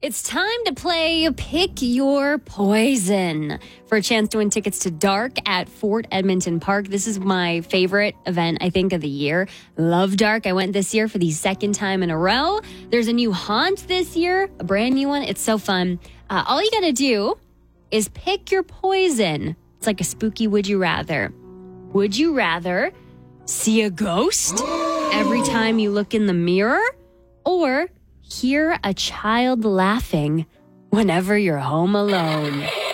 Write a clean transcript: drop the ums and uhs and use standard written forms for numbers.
It's time to play Pick Your Poison for a chance to win tickets to Dark at Fort Edmonton Park. This is my favorite event, I think, of the year. Love Dark. I went this year for the second time in a row. There's a new haunt this year, a brand new one. It's so fun. All you got to do is pick your poison. It's like a spooky would you rather. Would you rather see a ghost every time you look in the mirror, or hear a child laughing whenever you're home alone?